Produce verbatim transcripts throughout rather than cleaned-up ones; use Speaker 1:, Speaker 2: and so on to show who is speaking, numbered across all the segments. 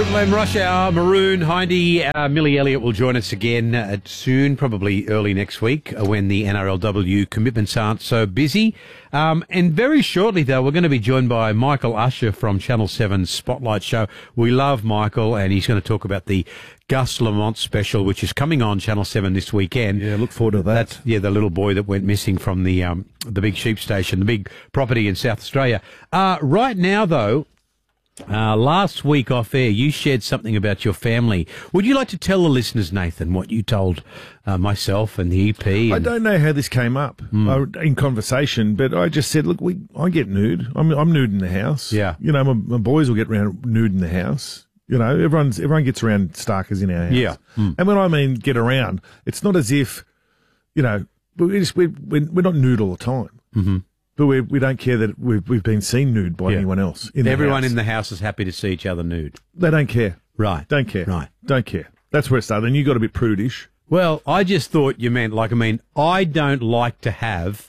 Speaker 1: Triple M Rush Hour, Maroon, Hindy, uh, Millie Elliott will join us again uh, soon, probably early next week, uh, when the N R L W commitments aren't so busy. Um, and very shortly, though, we're going to be joined by Michael Usher from Channel seven's Spotlight Show. We love Michael, and he's going to talk about the Gus Lamont special, which is coming on Channel seven this weekend.
Speaker 2: Yeah, look forward to that.
Speaker 1: That's, yeah, the little boy that went missing from the um, the big sheep station, the big property in South Australia. Uh, right now, though, Uh, last week off air, you shared something about your family. Would you like to tell the listeners, Nathan, what you told uh, myself and the E P?
Speaker 2: I
Speaker 1: And,
Speaker 2: don't know how this came up
Speaker 1: Mm.
Speaker 2: uh, in conversation, but I just said, look, we I get nude. I'm I'm nude in the house.
Speaker 1: Yeah.
Speaker 2: You know, my, my boys will get around nude in the house. You know, everyone's everyone gets around starkers in our house.
Speaker 1: Yeah. Mm.
Speaker 2: And when I mean get around, it's not as if, you know, we just, we, we're, we're not nude all the time.
Speaker 1: Mm-hmm.
Speaker 2: But we we don't care that we've, we've been seen nude by
Speaker 1: Yeah.
Speaker 2: anyone else. In
Speaker 1: Everyone
Speaker 2: the house.
Speaker 1: in the house is happy to see each other nude.
Speaker 2: They don't care.
Speaker 1: Right.
Speaker 2: Don't care.
Speaker 1: Right.
Speaker 2: Don't care. That's where it started. And you got a bit prudish.
Speaker 1: Well, I just thought you meant, like, I mean, I don't like to have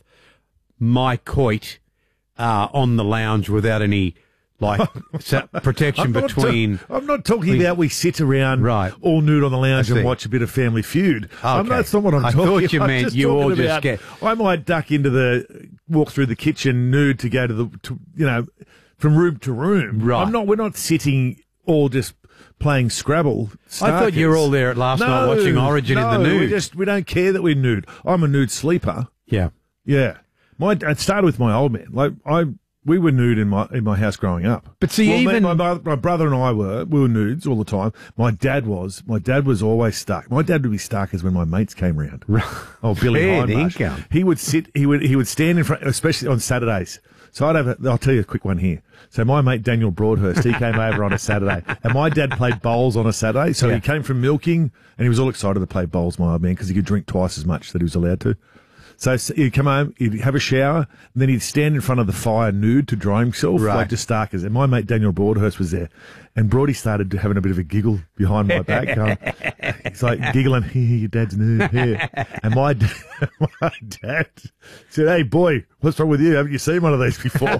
Speaker 1: my coit uh, on the lounge without any, like, sa- protection
Speaker 2: I'm not
Speaker 1: between...
Speaker 2: ta- I'm not talking
Speaker 1: we-
Speaker 2: about we sit around
Speaker 1: Right.
Speaker 2: all nude on the lounge
Speaker 1: I see.
Speaker 2: and watch a bit of Family Feud. I'm
Speaker 1: Okay.
Speaker 2: not, that's not what I'm
Speaker 1: I
Speaker 2: talking
Speaker 1: thought you
Speaker 2: I'm
Speaker 1: meant
Speaker 2: just
Speaker 1: you
Speaker 2: talking
Speaker 1: all just
Speaker 2: about,
Speaker 1: get-
Speaker 2: I might duck into the, walk through the kitchen nude to go to the, to, you know, from room to room.
Speaker 1: Right.
Speaker 2: I'm not, we're not sitting all just playing Scrabble.
Speaker 1: I thought you were
Speaker 2: starkers.
Speaker 1: all there at last
Speaker 2: no,
Speaker 1: night watching Origin
Speaker 2: no,
Speaker 1: in the nude.
Speaker 2: We just, we don't care that we're nude. I'm a nude sleeper.
Speaker 1: Yeah.
Speaker 2: Yeah. My, it started with my old man. Like, I, we were nude in my in my house growing up.
Speaker 1: But see,
Speaker 2: well,
Speaker 1: even-
Speaker 2: my, my, my brother and I were we were nudes all the time. My dad was. My dad was always stuck. My dad would be stuck as when my mates came round. Oh, Billy
Speaker 1: Fair
Speaker 2: Hindmarsh.
Speaker 1: income.
Speaker 2: He would sit. He would he would stand in front, especially on Saturdays. So I'd have. A, I'll tell you a quick one here. So my mate Daniel Broadhurst, he came over on a Saturday, and my dad played bowls on a Saturday. So
Speaker 1: Yeah.
Speaker 2: he came from milking, and he was all excited to play bowls, my old man, because he could drink twice as much that he was allowed to. So he'd come home, he'd have a shower, and then he'd stand in front of the fire nude to dry himself,
Speaker 1: Right.
Speaker 2: like just starkers. And my mate Daniel Broadhurst was there, and Broady started having a bit of a giggle behind my back. Going, he's like giggling, "Here, your dad's nude here." And my dad, my dad said, "Hey, boy, what's wrong with you? Haven't you seen one of these before?"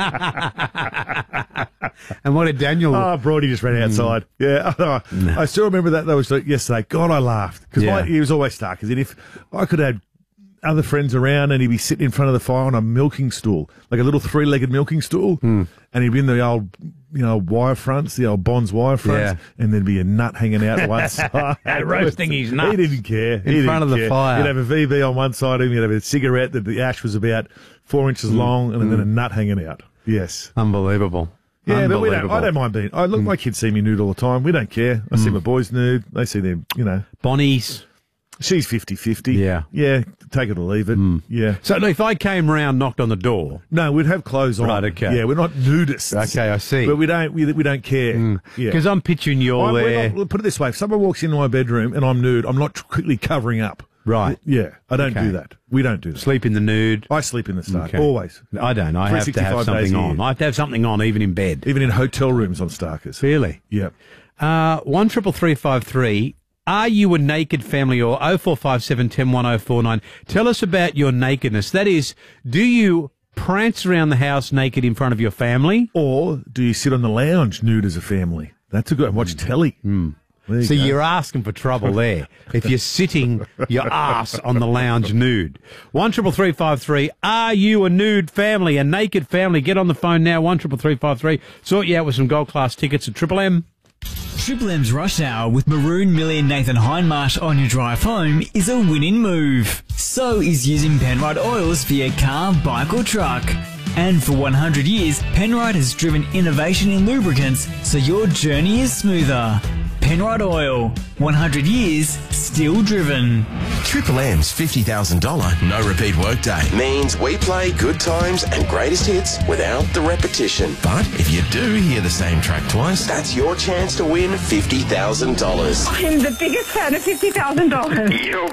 Speaker 1: And what did Daniel...
Speaker 2: Oh, Broady just ran outside. Yeah, I, I still remember that. That was like yesterday. God, I laughed because
Speaker 1: Yeah.
Speaker 2: he was always starkers. And if I could have other friends around and he'd be sitting in front of the fire on a milking stool, like a little three-legged milking stool,
Speaker 1: Hmm.
Speaker 2: and he'd be in the old, you know, wire fronts, the old Bonds wire fronts,
Speaker 1: Yeah.
Speaker 2: and there'd be a nut hanging out one side.
Speaker 1: Roasting his nuts.
Speaker 2: He didn't care.
Speaker 1: In
Speaker 2: He didn't
Speaker 1: front of the
Speaker 2: care.
Speaker 1: fire.
Speaker 2: You'd have a V B on one side of him, you'd have a cigarette that the ash was about four inches
Speaker 1: Hmm.
Speaker 2: long, and then a nut hanging out. Yes.
Speaker 1: Unbelievable.
Speaker 2: Yeah, but we don't,
Speaker 1: Unbelievable.
Speaker 2: I don't mind being. I look, my kids see me nude all the time. We don't care. I see my boys nude. They see them, you know.
Speaker 1: Bonnie's...
Speaker 2: She's fifty-fifty.
Speaker 1: Yeah.
Speaker 2: Yeah, take it or leave it. Yeah.
Speaker 1: So if I came round, knocked on the door...
Speaker 2: No, we'd have clothes on.
Speaker 1: Right, okay.
Speaker 2: Yeah, we're not nudists.
Speaker 1: Okay, I see.
Speaker 2: But we don't, we, we don't care. Yeah.
Speaker 1: Because I'm picturing you all
Speaker 2: I'm- we're
Speaker 1: there.
Speaker 2: not- put it this way, if someone walks into my bedroom and I'm nude, I'm not quickly covering up.
Speaker 1: Right.
Speaker 2: Yeah, I don't
Speaker 1: Okay.
Speaker 2: do that. We don't do that.
Speaker 1: Sleep in the nude.
Speaker 2: I sleep in the start,
Speaker 1: Okay.
Speaker 2: always.
Speaker 1: I don't. I have to have
Speaker 2: three sixty-five days
Speaker 1: something
Speaker 2: a
Speaker 1: on.
Speaker 2: year.
Speaker 1: I have to have something on, even in bed.
Speaker 2: Even in hotel rooms on Starkers.
Speaker 1: Really?
Speaker 2: Yeah.
Speaker 1: Uh, one triple three five three. Are you a naked family? Or oh four five seven ten one oh four nine. Tell us about your nakedness. That is, do you prance around the house naked in front of your family?
Speaker 2: Or do you sit on the lounge nude as a family? That's a good. And watch telly. Mm. You
Speaker 1: So
Speaker 2: go.
Speaker 1: you're asking for trouble there. If you're sitting your ass on the lounge nude. One triple three five three. Are you a nude family? A naked family? Get on the phone now. One triple three five three. Sort you out with some gold class tickets at Triple M.
Speaker 3: Triple M's Rush Hour with Maroon, Millie and Nathan Hindmarsh on your drive home is a winning move. So is using Penrite oils for your car, bike or truck. And for one hundred years, Penrite has driven innovation in lubricants so your journey is smoother. Penrite Oil, one hundred years, still driven.
Speaker 4: Triple M's fifty thousand dollars no repeat workday means we play good times and greatest hits without the repetition. But if you do hear the same track twice, that's your chance to win fifty thousand dollars.
Speaker 5: I'm the biggest fan of fifty thousand dollars.
Speaker 4: Yo,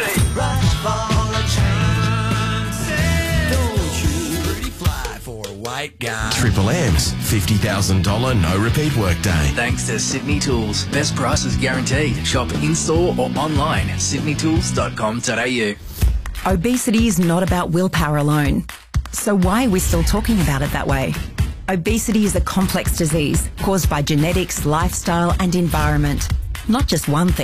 Speaker 4: Beyonce.
Speaker 6: White guy.
Speaker 4: Triple M's fifty thousand dollars no repeat workday.
Speaker 6: Thanks to Sydney Tools. Best prices guaranteed. Shop in-store or online at sydney tools dot com dot a u.
Speaker 7: Obesity is not about willpower alone. So why are we still talking about it that way? Obesity is a complex disease caused by genetics, lifestyle and environment. Not just one thing.